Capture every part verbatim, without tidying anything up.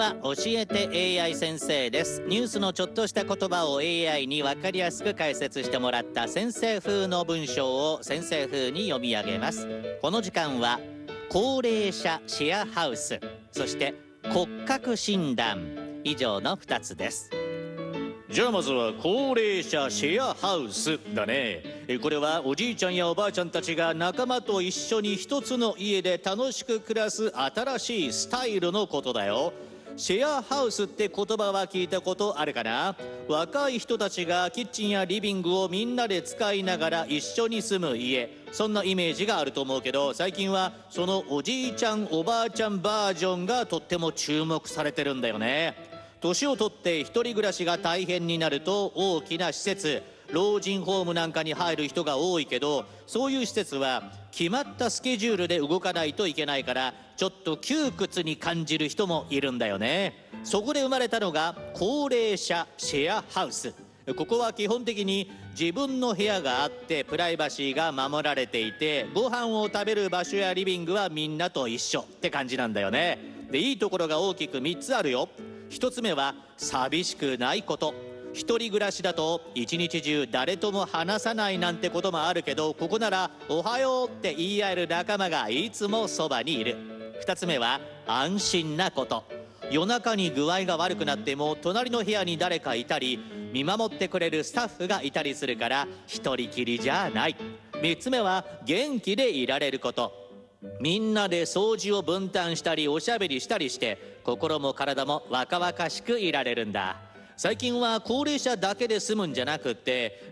は教えて エーアイ 先生です。ニュースのちょっとした言葉を エーアイ に分かりやすく解説してもらった先生風の文章を先生風に読み上げます。この時間は高齢者シェアハウス、そして骨格診断、以上のふたつです。じゃあまずは高齢者シェアハウスだね。これはおじいちゃんやおばあちゃんたちが仲間と一緒に一つの家で楽しく暮らす新しいスタイルのことだよ。シェアハウスって言葉は聞いたことあるかな。若い人たちがキッチンやリビングをみんなで使いながら一緒に住む家、そんなイメージがあると思うけど、最近はそのおじいちゃんおばあちゃんバージョンがとっても注目されてるんだよね。年を取って一人暮らしが大変になると大きな施設、老人ホームなんかに入る人が多いけど、そういう施設は決まったスケジュールで動かないといけないから、ちょっと窮屈に感じる人もいるんだよね。そこで生まれたのが高齢者シェアハウス。ここは基本的に自分の部屋があってプライバシーが守られていて、ご飯を食べる場所やリビングはみんなと一緒って感じなんだよね。で、いいところが大きくみっつあるよ。ひとつめは寂しくないこと。一人暮らしだと一日中誰とも話さないなんてこともあるけど、ここならおはようって言い合える仲間がいつもそばにいる。二つ目は安心なこと。夜中に具合が悪くなっても隣の部屋に誰かいたり、見守ってくれるスタッフがいたりするから一人きりじゃない。三つ目は元気でいられること。みんなで掃除を分担したりおしゃべりしたりして、心も体も若々しくいられるんだ。最近は高齢者だけで住むんじゃなくって、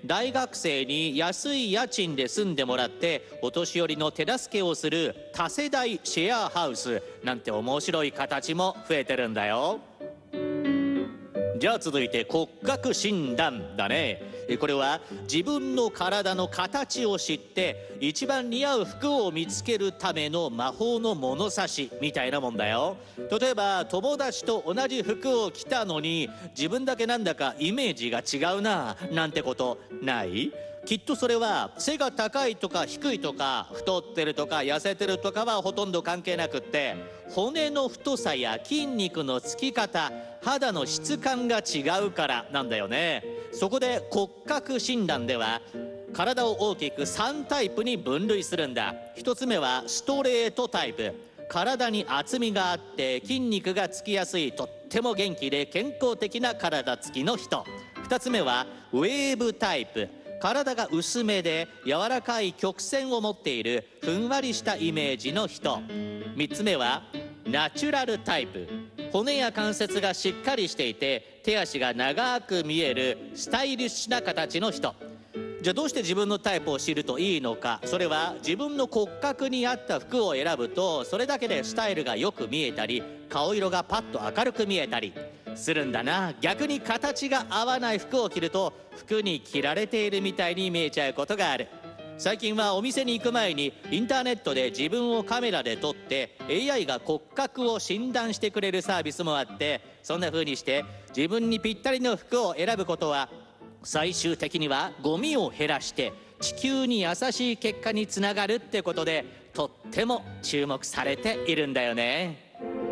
大学生に安い家賃で住んでもらってお年寄りの手助けをする多世代シェアハウスなんて面白い形も増えてるんだよ。じゃあ続いて骨格診断だね。これは自分の体の形を知って一番似合う服を見つけるための魔法の物差しみたいなもんだよ。例えば友達と同じ服を着たのに自分だけなんだかイメージが違うななんてことない？きっとそれは背が高いとか低いとか太ってるとか痩せてるとかはほとんど関係なくって、骨の太さや筋肉のつき方、肌の質感が違うからなんだよね。そこで骨格診断では体を大きくさんタイプに分類するんだ。一つ目はストレートタイプ。体に厚みがあって筋肉がつきやすい、とっても元気で健康的な体つきの人。二つ目はウェーブタイプ。体が薄めで柔らかい曲線を持っているふんわりしたイメージの人。三つ目はナチュラルタイプ。骨や関節がしっかりしていて手足が長く見えるスタイリッシュな形の人。じゃあどうして自分のタイプを知るといいのか。それは自分の骨格に合った服を選ぶと、それだけでスタイルがよく見えたり顔色がパッと明るく見えたりするんだな。逆に形が合わない服を着ると服に着られているみたいに見えちゃうことがある。最近はお店に行く前にインターネットで自分をカメラで撮って エーアイ が骨格を診断してくれるサービスもあって、そんな風にして自分にぴったりの服を選ぶことは最終的にはゴミを減らして地球に優しい結果につながるってことで、とっても注目されているんだよね。